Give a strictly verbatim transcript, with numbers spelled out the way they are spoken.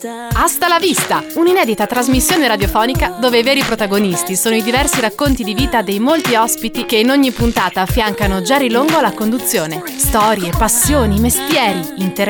Hasta la vista, un'inedita trasmissione radiofonica dove i veri protagonisti sono i diversi racconti di vita dei molti ospiti che in ogni puntata affiancano Jerry Longo alla conduzione. Storie, passioni, mestieri, interessi